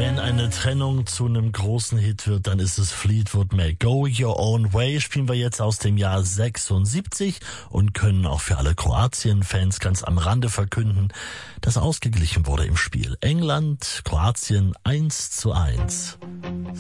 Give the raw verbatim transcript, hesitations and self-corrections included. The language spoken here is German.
Wenn eine Trennung zu einem großen Hit wird, dann ist es Fleetwood Mac. Go Your Own Way spielen wir jetzt aus dem Jahr sechsundsiebzig und können auch für alle Kroatien-Fans ganz am Rande verkünden, dass ausgeglichen wurde im Spiel. England, Kroatien eins zu eins.